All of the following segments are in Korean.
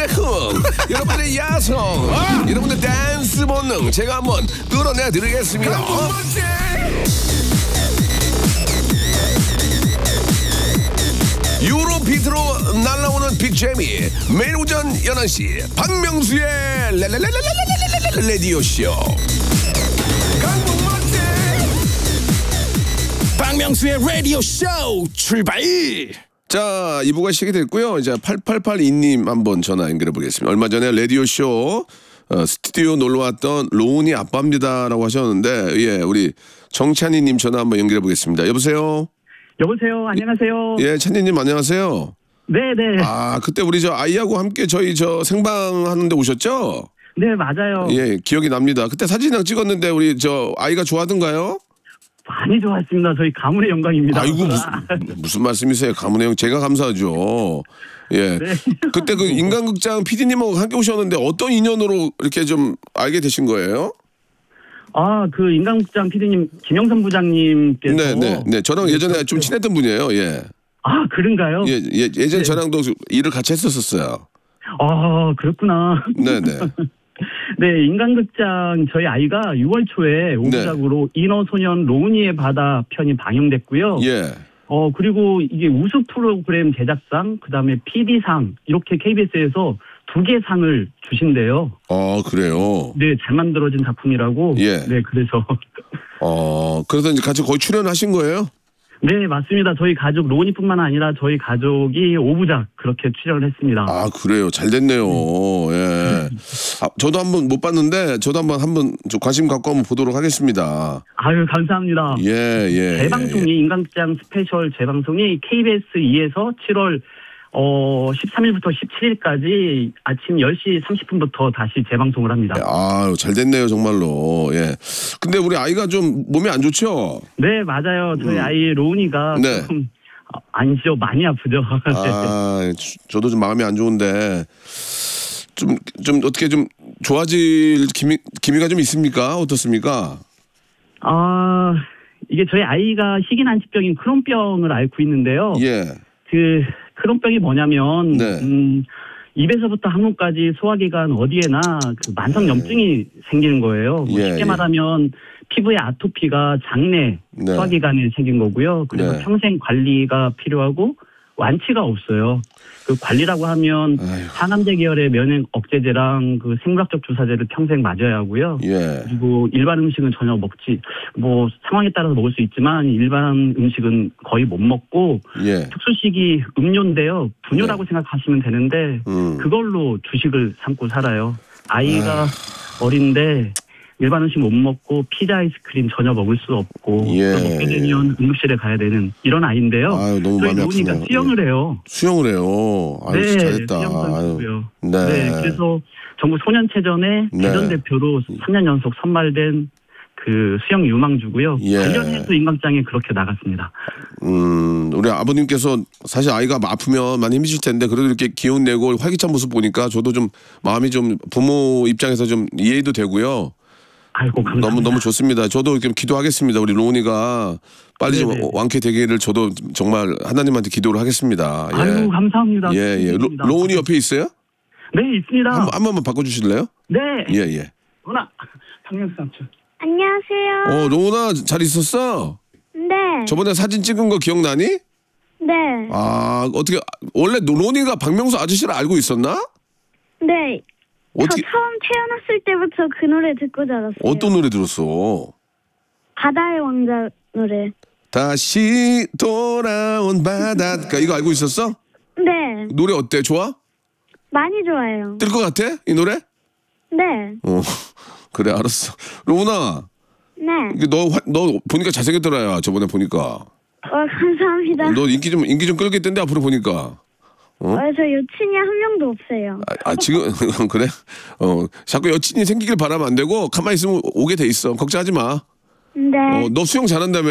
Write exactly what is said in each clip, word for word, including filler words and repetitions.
여러분들의 흥, 여러분들의 야성, 아! 여러분들 댄스 본능 제가 한번 끌어내드리겠습니다. 어? 유로비트로 날라오는 빅재미 매일 오전 열한 시 박명수의 라디오쇼. 박명수의 라디오쇼 출발. 자, 이 부가 시작이 됐고요. 이제 팔팔팔이 님 한번 전화 연결해 보겠습니다. 얼마 전에 라디오쇼 어, 스튜디오 놀러 왔던 로운이 아빠입니다라고 하셨는데, 예, 우리 정찬희 님 전화 한번 연결해 보겠습니다. 여보세요? 여보세요. 안녕하세요. 예, 찬희 님 안녕하세요. 네네. 아, 그때 우리 저 아이하고 함께 저희 저 생방 하는데 오셨죠? 네, 맞아요. 예, 기억이 납니다. 그때 사진이랑 찍었는데 우리 저 아이가 좋아하던가요? 많이 좋았습니다. 저희 가문의 영광입니다. 아이고, 무슨, 무슨 말씀이세요? 가문의 영, 제가 감사하죠. 예. 네. 그때 그 인간극장 피디님하고 함께 오셨는데 어떤 인연으로 이렇게 좀 알게 되신 거예요? 아, 그 인간극장 피디님 김영선 부장님께서. 네, 네, 네. 저랑 예전에 좀 친했던 분이에요. 예. 아, 그런가요? 예, 예 예전에 네. 저랑도 일을 같이 했었었어요. 아, 그렇구나. 네, 네. 네, 인간극장 저희 아이가 유월 초에 오부작으로 네. 인어소년 로우니의 바다 편이 방영됐고요. 예. 어, 그리고 이게 우수 프로그램 제작상, 그 다음에 피디상, 이렇게 케이비에스에서 두 개 상을 주신대요. 어, 그래요? 네, 잘 만들어진 작품이라고. 예. 네, 그래서. 어, 그래서 이제 같이 거의 출연하신 거예요? 네, 맞습니다. 저희 가족, 로우니뿐만 아니라 저희 가족이 오부작 그렇게 출연을 했습니다. 아, 그래요? 잘 됐네요. 예. 아, 저도 한번 못 봤는데, 저도 한번, 한번 좀 관심 갖고 한번 보도록 하겠습니다. 아유, 감사합니다. 예, 예. 재방송이, 예. 인간극장 스페셜 재방송이 케이비에스 이에서 칠월 어, 십삼 일부터 십칠 일까지 아침 열 시 삼십 분부터 다시 재방송을 합니다. 아유, 잘 됐네요, 정말로. 예. 근데 우리 아이가 좀 몸이 안 좋죠? 네, 맞아요. 저희 음. 아이 로운이가 네. 조금 아니죠. 많이 아프죠. 아, 저도 좀 마음이 안 좋은데 좀, 좀 어떻게 좀 좋아질 기미, 기미가 좀 있습니까? 어떻습니까? 아, 이게 저희 아이가 희귀난치병인 크론병을 앓고 있는데요. 예. 그 크론병이 뭐냐면 네. 음, 입에서부터 항문까지 소화기관 어디에나 그 만성 염증이 생기는 거예요. 뭐 예, 쉽게 예. 말하면 피부의 아토피가 장내 네. 소화기관에 생긴 거고요. 그래서 네. 평생 관리가 필요하고 완치가 없어요. 그 관리라고 하면 아이고. 항암제 계열의 면역 억제제랑 그 생물학적 주사제를 평생 맞아야 하고요. 예. 그리고 일반 음식은 전혀 먹지 뭐 상황에 따라서 먹을 수 있지만 일반 음식은 거의 못 먹고 예. 특수식이 음료인데요. 분유라고 네. 생각하시면 되는데 음. 그걸로 주식을 삼고 살아요. 아이가 어린데 일반 음식 못 먹고 피자 아이스크림 전혀 먹을 수 없고 예. 그걸 먹게 되면 응급실에 가야 되는 이런 아이인데요. 아유, 너무 저희 마음이 로우니가 아프네요. 수영을 해요. 수영을 해요. 아유, 네, 잘했다. 수영 선수고요. 네. 네, 그래서 전국 소년체전에 네. 대전 대표로 삼 년 연속 선발된 그 수영 유망주고요. 예. 관련해서 인강장에 그렇게 나갔습니다. 음, 우리 아버님께서 사실 아이가 아프면 많이 힘드실 텐데 그래도 이렇게 기운 내고 활기찬 모습 보니까 저도 좀 마음이 좀 부모 입장에서 좀 이해도 되고요. 아이고, 감사합니다. 너무 너무 좋습니다. 저도 좀 기도하겠습니다. 우리 로운이가 빨리 좀 네네. 완쾌되기를 저도 정말 하나님한테 기도를 하겠습니다. 예. 아이고, 감사합니다. 예, 예. 로, 감사합니다. 로운이 옆에 있어요? 네, 있습니다. 한, 한 번만 바꿔주실래요? 네. 예, 예. 누나, 박명수 삼촌. 안녕하세요. 어, 로운아 잘 있었어? 네. 저번에 사진 찍은 거 기억나니? 네. 아, 어떻게 원래 로운이가 박명수 아저씨를 알고 있었나? 네. 어떻게 저 처음 태어났을 때부터 그 노래 듣고 자랐어요. 어떤 노래 들었어? 바다의 왕자 노래. 다시 돌아온 바닷가 이거 알고 있었어? 네. 노래 어때? 좋아? 많이 좋아해요. 뜰 것 같아? 이 노래? 네. 어 그래 알았어. 로운아 네. 이게 너, 화- 너 보니까 잘생겼더라야 저번에 보니까 어, 감사합니다. 너 인기 좀 인기 좀 끌겠던데 앞으로 보니까 어? 어, 저 여친이 한 명도 없어요. 아, 아, 지금 그래 어 자꾸 여친이 생기길 바라면 안 되고 가만히 있으면 오게 돼 있어 걱정하지 마. 네. 어, 너 수영 잘한다며.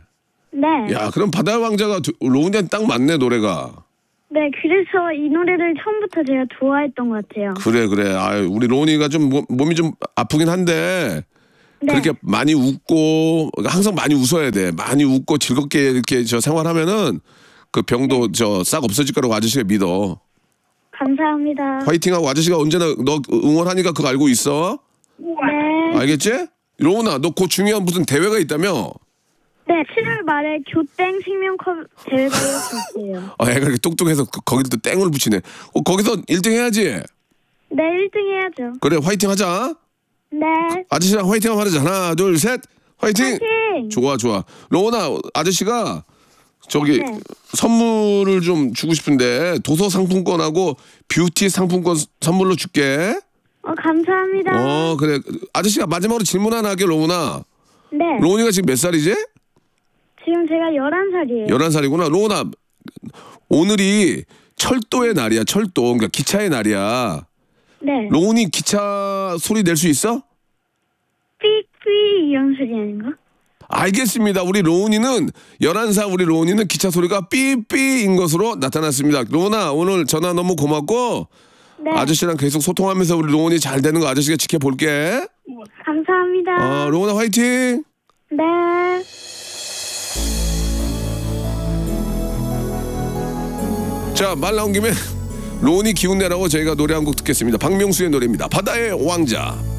네. 야 그럼 바다 왕자가 두- 로운이한테 딱 맞네 노래가. 네, 그래서 이 노래를 처음부터 제가 좋아했던 것 같아요. 그래 그래 아유 우리 로운이가 좀 몸, 몸이 좀 아프긴 한데 네. 그렇게 많이 웃고 항상 많이 웃어야 돼. 많이 웃고 즐겁게 이렇게 저 생활하면은 그 병도 저 싹 없어질 거라고 아저씨가 믿어. 감사합니다. 화이팅하고 아저씨가 언제나 너 응원하니까 그거 알고 있어. 네. 알겠지? 로운아, 너 곧 중요한 무슨 대회가 있다며? 네, 칠월 말에 교땡 생명컵 대회가 있었어요. 아, 애가 이렇게 똑똑해서 그- 거기도 또 땡을 붙이네. 어, 거기서 일 등 해야지. 네, 일 등 해야죠. 그래, 화이팅 하자. 네. 아저씨랑 화이팅 하면 하자. 하나, 둘, 셋. 화이팅! 화이팅! 좋아, 좋아. 로운아, 아저씨가 저기 네. 선물을 좀 주고 싶은데 도서 상품권하고 뷰티 상품권 스- 선물로 줄게. 어, 감사합니다. 어, 그래. 아저씨가 마지막으로 질문 하나 할게, 로운아. 네. 로운이가 지금 몇 살이지? 지금 제가 열한 살이에요. 열한 살이구나. 로운아, 오늘이 철도의 날이야, 철도. 그러니까 기차의 날이야. 네. 로운이 기차 소리 낼 수 있어? 삐삐 이런 소리 아닌가? 알겠습니다. 우리 로운이는 열한 살 우리 로운이는 기차 소리가 삐삐인 것으로 나타났습니다. 로운아, 오늘 전화 너무 고맙고 네. 아저씨랑 계속 소통하면서 우리 로운이 잘 되는 거 아저씨가 지켜볼게. 감사합니다. 어, 로운아 화이팅! 네. 자, 말 나온 김에 로운이 기운 내라고 저희가 노래 한 곡 듣겠습니다. 박명수의 노래입니다. 바다의 왕자.